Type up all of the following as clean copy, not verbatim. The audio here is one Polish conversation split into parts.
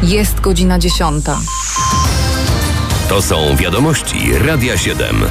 Jest godzina 10. To są wiadomości Radia 7.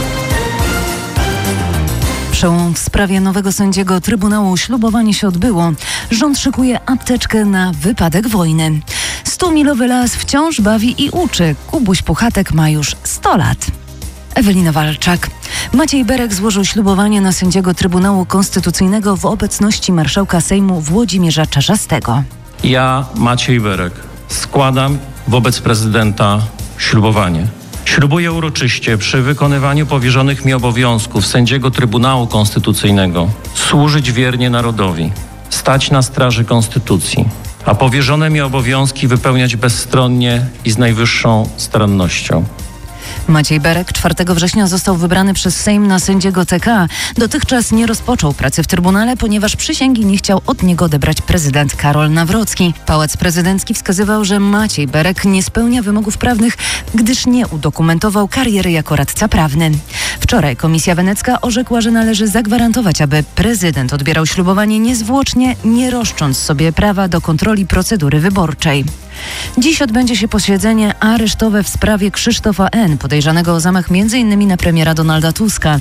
Przełom w sprawie nowego sędziego Trybunału. Ślubowanie się odbyło. Rząd szykuje apteczkę na wypadek wojny. 100-milowy las wciąż bawi i uczy. Kubuś Puchatek ma już 100 lat. Ewelina Walczak. Maciej Berek złożył ślubowanie na sędziego Trybunału Konstytucyjnego w obecności marszałka Sejmu Włodzimierza Czarzastego. Ja, Maciej Berek, składam wobec prezydenta ślubowanie. Ślubuję uroczyście przy wykonywaniu powierzonych mi obowiązków sędziego Trybunału Konstytucyjnego służyć wiernie narodowi, stać na straży Konstytucji, a powierzone mi obowiązki wypełniać bezstronnie i z najwyższą starannością. Maciej Berek 4 września został wybrany przez Sejm na sędziego TK. Dotychczas nie rozpoczął pracy w Trybunale, ponieważ przysięgi nie chciał od niego odebrać prezydent Karol Nawrocki. Pałac Prezydencki wskazywał, że Maciej Berek nie spełnia wymogów prawnych, gdyż nie udokumentował kariery jako radca prawny. Wczoraj Komisja Wenecka orzekła, że należy zagwarantować, aby prezydent odbierał ślubowanie niezwłocznie, nie roszcząc sobie prawa do kontroli procedury wyborczej. Dziś odbędzie się posiedzenie aresztowe w sprawie Krzysztofa N., podejrzanego o zamach m.in. na premiera Donalda Tuska.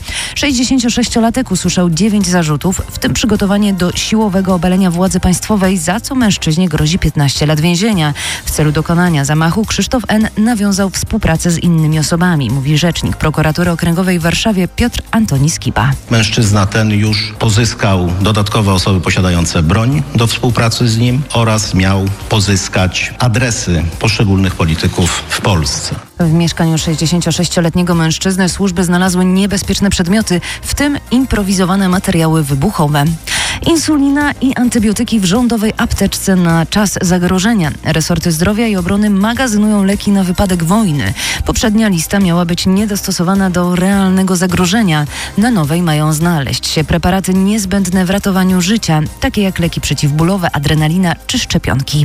66-latek usłyszał 9 zarzutów, w tym przygotowanie do siłowego obalenia władzy państwowej, za co mężczyźnie grozi 15 lat więzienia. W celu dokonania zamachu Krzysztof N. nawiązał współpracę z innymi osobami, mówi rzecznik prokuratury okręgowej w Warszawie Piotr Antoni Skiba. Mężczyzna ten już pozyskał dodatkowe osoby posiadające broń do współpracy z nim oraz miał pozyskać adresy poszczególnych polityków w Polsce. W mieszkaniu 66-letniego mężczyzny służby znalazły niebezpieczne przedmioty, w tym improwizowane materiały wybuchowe. Insulina i antybiotyki w rządowej apteczce na czas zagrożenia. Resorty zdrowia i obrony magazynują leki na wypadek wojny. Poprzednia lista miała być niedostosowana do realnego zagrożenia. Na nowej mają znaleźć się preparaty niezbędne w ratowaniu życia, takie jak leki przeciwbólowe, adrenalina czy szczepionki.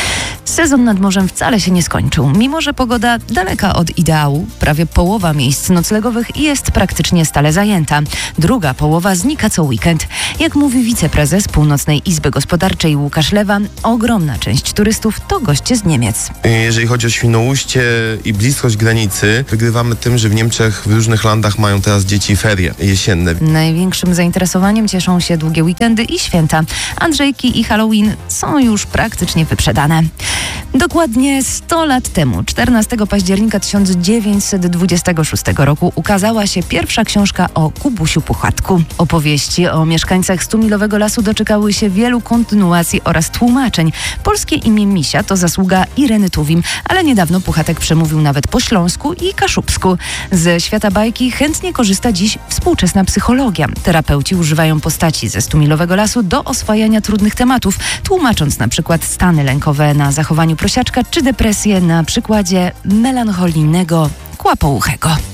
Sezon nad morzem wcale się nie skończył. Mimo że pogoda daleka od ideału, prawie połowa miejsc noclegowych jest praktycznie stale zajęta. Druga połowa znika co weekend. Jak mówi wiceprezes Północnej Izby Gospodarczej Łukasz Lewa, ogromna część turystów to goście z Niemiec. Jeżeli chodzi o Świnoujście i bliskość granicy, wygrywamy tym, że w Niemczech w różnych landach mają teraz dzieci ferie jesienne. Największym zainteresowaniem cieszą się długie weekendy i święta. Andrzejki i Halloween są już praktycznie wyprzedane. Dokładnie 100 lat temu, 14 października 1926 roku, ukazała się pierwsza książka o Kubusiu Puchatku. Opowieści o mieszkańcach 100-milowego lasu doczekały się wielu kontynuacji oraz tłumaczeń. Polskie imię Misia to zasługa Ireny Tuwim, ale niedawno Puchatek przemówił nawet po śląsku i kaszubsku. Ze świata bajki chętnie korzysta dziś współczesna psychologia. Terapeuci używają postaci ze 100-milowego lasu do oswajania trudnych tematów, tłumacząc na przykład stany lękowe na zachowaniu prosiaczka czy depresję na przykładzie melancholijnego kłapouchego.